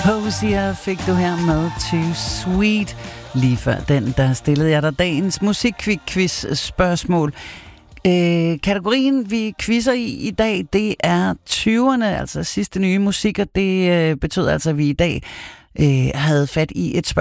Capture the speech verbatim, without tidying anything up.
Hosier fik du her med Too Sweet. Lige før den, der stillede jeg dig dagens musikquiz-spørgsmål. Øh, kategorien, vi quizzer i i dag, det er tyverne, altså sidste nye musik, og det øh, betød altså, at vi i dag øh, havde fat i et spørgsmål.